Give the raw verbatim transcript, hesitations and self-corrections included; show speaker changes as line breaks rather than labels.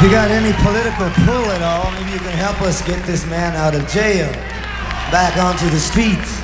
you got any political pull at all, maybe you can help us get this man out of jail, back onto the streets.